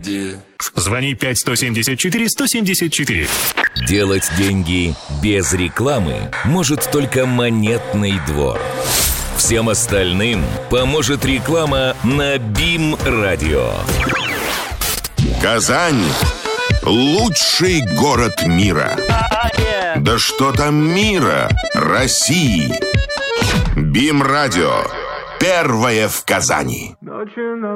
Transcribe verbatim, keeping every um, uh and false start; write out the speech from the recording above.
Звони пять сто семьдесят четыре сто семьдесят четыре. Делать деньги без рекламы может только Монетный двор. Всем остальным поможет реклама на БИМ-радио. Казань – лучший город мира. Да что там мира, России. БИМ-радио. Первое в Казани.